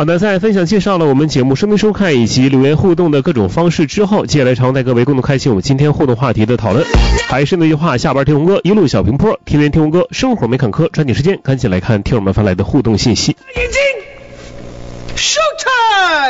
好的，在分享介绍了我们节目收听收看以及留言互动的各种方式之后，接下来常带各位共同开启我们今天互动话题的讨论。还是那句话，下班听红歌，一路小平坡，天天听红歌，生活没坎坷。抓紧时间，赶紧来看听友们发来的互动信息。 眼睛 ，Show time。